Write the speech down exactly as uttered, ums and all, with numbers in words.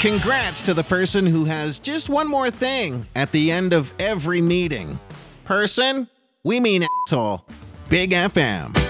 Congrats to the person who has just one more thing at the end of every meeting. Person? We mean asshole. Big F M.